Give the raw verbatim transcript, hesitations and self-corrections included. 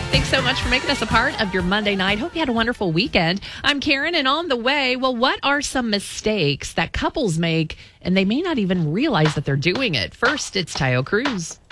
Thanks so much for making us a part of your Monday night. Hope you had a wonderful weekend. I'm Karen, and on the way, well, what are some mistakes that couples make and they may not even realize that they're doing it? First, it's Tayo Cruz.